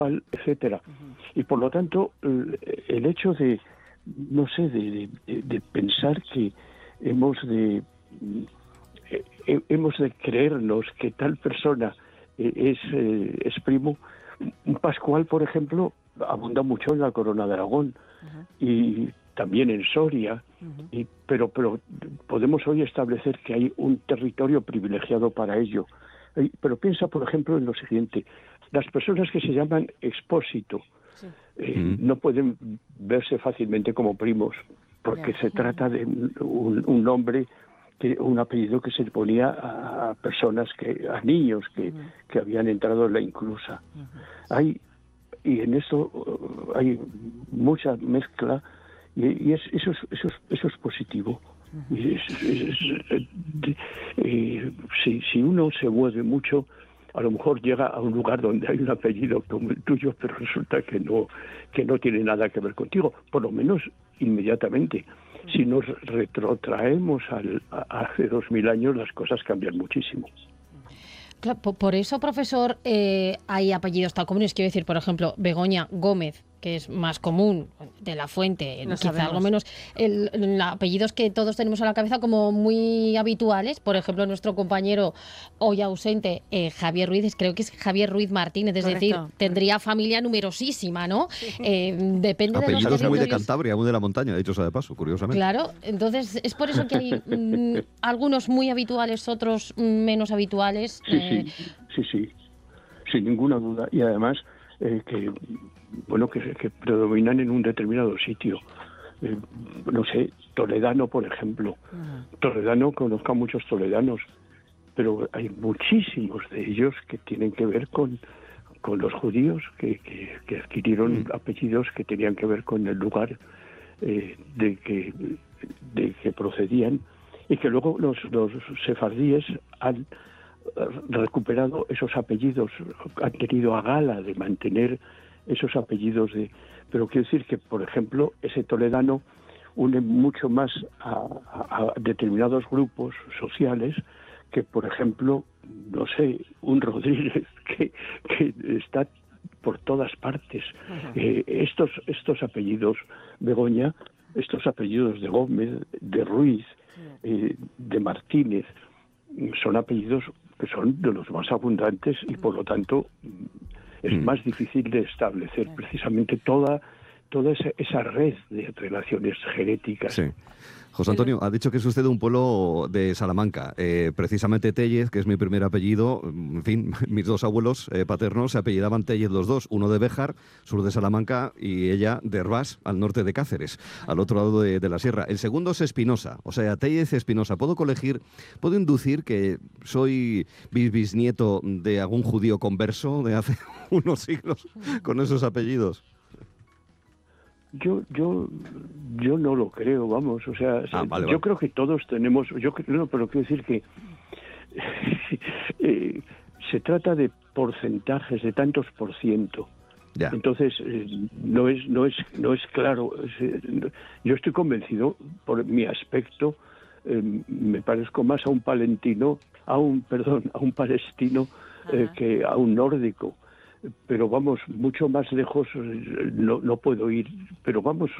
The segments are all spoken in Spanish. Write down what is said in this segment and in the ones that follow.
etcétera. Y por lo tanto, el hecho de, no sé, de pensar que hemos de creernos que tal persona es primo. Pascual, por ejemplo, abunda mucho en la Corona de Aragón y también en Soria, pero podemos hoy establecer que hay un territorio privilegiado para ello. Pero piensa, por ejemplo, en lo siguiente: las personas que se llaman expósito no pueden verse fácilmente como primos, porque se trata de un nombre, un apellido que se ponía a personas, a niños que habían entrado en la inclusa. Y en eso hay mucha mezcla, y eso es positivo. Si uno se mueve mucho, a lo mejor llega a un lugar donde hay un apellido como el tuyo, pero resulta que no tiene nada que ver contigo, por lo menos inmediatamente. Si nos retrotraemos hace 2000 años, las cosas cambian muchísimo. Claro, por eso, profesor, hay apellidos tan comunes. Quiero decir, por ejemplo, Begoña Gómez, que es más común, de la Fuente, quizá algo menos. Apellidos que todos tenemos a la cabeza como muy habituales. Por ejemplo, nuestro compañero hoy ausente, Javier Ruiz, creo que es Javier Ruiz Martínez, es decir, tendría familia numerosísima, ¿no? Depende de los apellidos muy de Cantabria, muy de la montaña, dicho sea de paso, curiosamente. Claro, entonces es por eso que hay algunos muy habituales, otros menos habituales. Sí, sin ninguna duda. Y además que predominan en un determinado sitio. No sé, toledano, por ejemplo. Toledano, conozco a muchos toledanos, pero hay muchísimos de ellos que tienen que ver con los judíos, que adquirieron apellidos que tenían que ver con el lugar de que procedían, y que luego los sefardíes han recuperado esos apellidos, han tenido a gala de mantener esos apellidos pero quiero decir que, por ejemplo, ese toledano une mucho más a determinados grupos sociales que, por ejemplo, no sé, un Rodríguez que está por todas partes. Estos apellidos, Begoña, estos apellidos de Gómez, de Ruiz, de Martínez, son apellidos que son de los más abundantes, y por lo tanto es más difícil de establecer precisamente toda esa red de relaciones genéticas. Sí. José Antonio, ha dicho que es usted de un pueblo de Salamanca, precisamente Téllez, que es mi primer apellido. En fin, mis dos abuelos paternos se apellidaban Téllez los dos, uno de Béjar, sur de Salamanca, y ella de Herbás, al norte de Cáceres, al otro lado de la sierra. El segundo es Espinosa, o sea, Téllez Espinosa. ¿Puedo inducir que soy bisnieto de algún judío converso de hace unos siglos con esos apellidos? Yo no lo creo, vamos, o sea, yo creo que todos tenemos, pero quiero decir que se trata de porcentajes, de tantos por ciento. Ya. Entonces no es claro. Yo estoy convencido, por mi aspecto, me parezco más a un palestino que a un nórdico. Pero vamos, mucho más lejos no puedo ir. Pero vamos,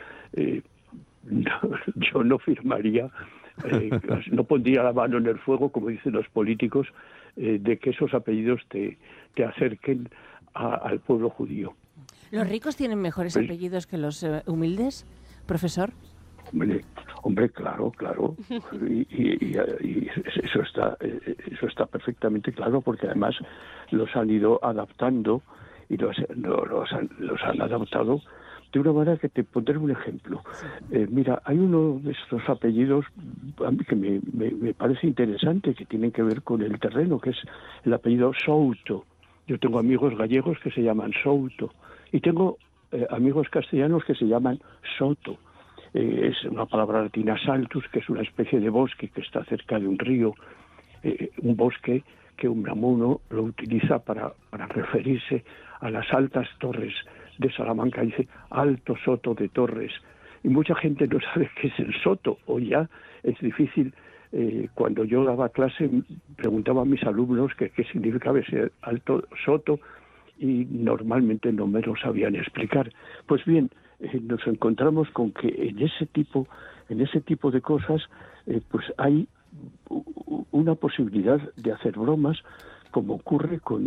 yo no firmaría, no pondría la mano en el fuego, como dicen los políticos, de que esos apellidos te acerquen al pueblo judío. ¿Los ricos tienen mejores apellidos que los humildes, profesor? Hombre, claro. Y eso está perfectamente claro, porque además los han ido adaptando y los han adaptado de una manera que te pondré un ejemplo. Mira, hay uno de estos apellidos a mí que me parece interesante, que tienen que ver con el terreno, que es el apellido Souto. Yo tengo amigos gallegos que se llaman Souto, y tengo amigos castellanos que se llaman Soto. Es una palabra latina, saltus, que es una especie de bosque que está cerca de un río, un bosque que Unamuno lo utiliza para referirse a las altas torres de Salamanca. Dice Alto Soto de Torres, y mucha gente no sabe qué es el soto, o ya es difícil. Cuando yo daba clase preguntaba a mis alumnos qué significaba ese Alto Soto, y normalmente no me lo sabían explicar. Pues bien, nos encontramos con que en ese tipo de cosas pues hay una posibilidad de hacer bromas, como ocurre con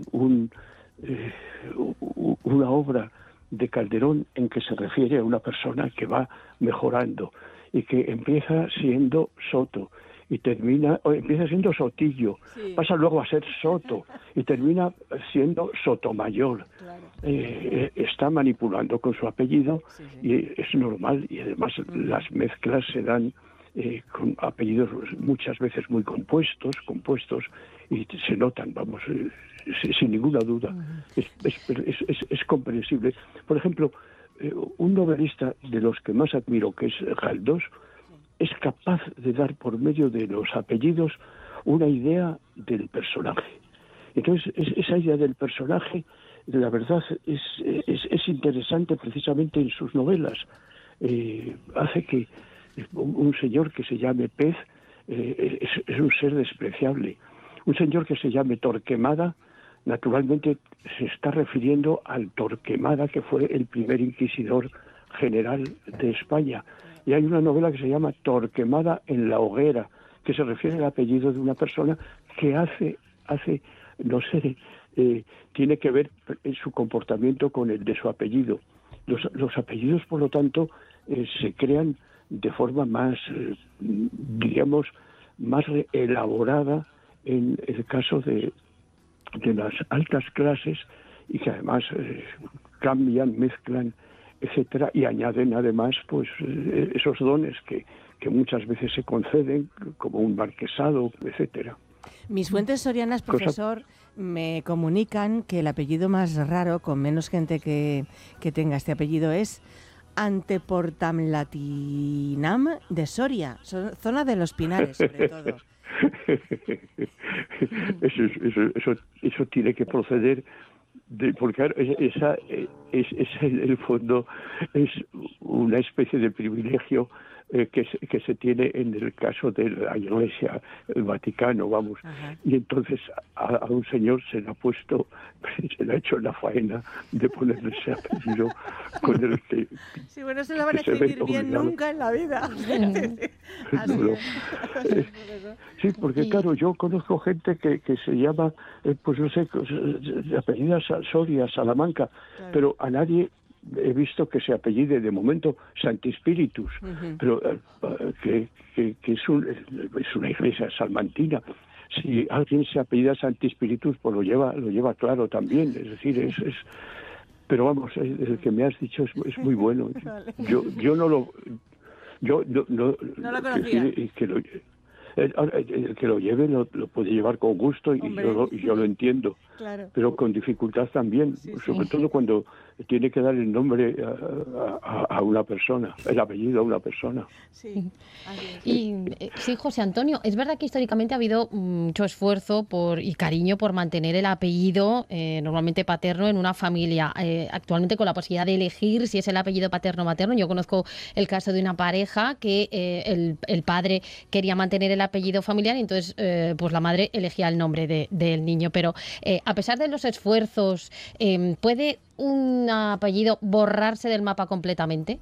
una obra de Calderón en que se refiere a una persona que va mejorando y que empieza siendo Soto y empieza siendo Sotillo, sí, pasa luego a ser Soto y termina siendo Sotomayor. Claro. Está manipulando con su apellido, sí, sí. Y es normal, y además las mezclas se dan con apellidos muchas veces muy compuestos y se notan, vamos, sin ninguna duda. Es comprensible. Por ejemplo, un novelista de los que más admiro, que es Galdós, es capaz de dar por medio de los apellidos una idea del personaje. Entonces, esa idea del personaje, la verdad, es interesante precisamente en sus novelas. Hace que un señor que se llame Pez es un ser despreciable. Un señor que se llame Torquemada, naturalmente se está refiriendo al Torquemada, que fue el primer inquisidor general de España. Y hay una novela que se llama Torquemada en la hoguera, que se refiere al apellido de una persona que hace no sé, tiene que ver en su comportamiento con el de su apellido. Los apellidos, por lo tanto, se crean de forma más, digamos, más elaborada en el caso de las altas clases, y que además cambian, mezclan, etcétera, y añaden además pues esos dones que muchas veces se conceden, como un marquesado, etcétera. Mis fuentes sorianas, profesor, me comunican que el apellido más raro, con menos gente que tenga este apellido, es Anteportamlatinam de Soria, zona de los Pinares, sobre todo. Eso tiene que proceder porque esa es en el fondo es una especie de privilegio que se tiene en el caso de la Iglesia, el Vaticano, vamos. Ajá. Y entonces a un señor se le ha hecho la faena de ponerle ese apellido con el que... Sí, bueno, se lo van a escribir bien nunca en la vida. Sí, porque claro, yo conozco gente que se llama, pues no sé, de apellida Soria, Salamanca, claro, pero a nadie he visto que se apellide de momento Santispíritus, pero que es una iglesia salmantina. Si alguien se apellida Santispíritus, pues lo lleva claro también. Es decir, pero vamos, el que me has dicho es muy bueno. Vale. Yo no lo conocía. El que lo lleve lo puede llevar con gusto y yo lo entiendo, claro, pero con dificultad también, sobre todo cuando tiene que dar el nombre a una persona, el apellido a una persona. Sí. Y sí, José Antonio, es verdad que históricamente ha habido mucho esfuerzo y cariño por mantener el apellido normalmente paterno en una familia. Actualmente, con la posibilidad de elegir si es el apellido paterno o materno, yo conozco el caso de una pareja que el padre quería mantener el apellido familiar y entonces pues la madre elegía el nombre del niño. Pero a pesar de los esfuerzos, ¿puede un apellido borrarse del mapa completamente?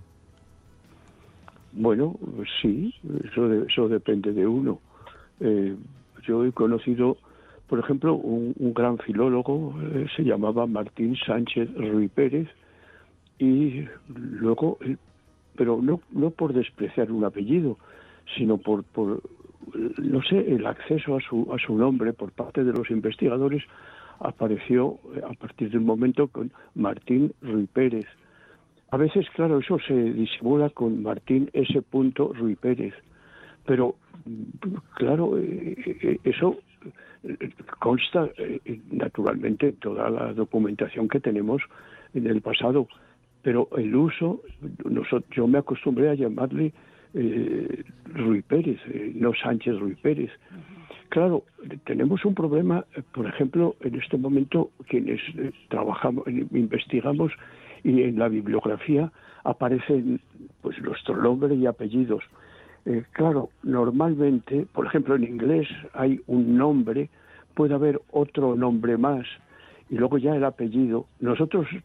Bueno, sí, eso depende de uno. Yo he conocido, por ejemplo, un gran filólogo, se llamaba Martín Sánchez Ruy Pérez, y luego, pero no por despreciar un apellido, sino por no sé, el acceso a su nombre por parte de los investigadores apareció a partir de un momento con Martín Ruy Pérez. A veces, claro, eso se disimula con Martín S. Ruy Pérez, pero claro, eso consta naturalmente en toda la documentación que tenemos en el pasado, pero el uso, yo me acostumbré a llamarle Ruy Pérez, no Sánchez Ruy Pérez. Claro, tenemos un problema, por ejemplo, en este momento quienes investigamos y en la bibliografía aparecen pues nuestro nombre y apellidos. Claro, normalmente, por ejemplo, en inglés hay un nombre, puede haber otro nombre más, y luego ya el apellido. Nosotros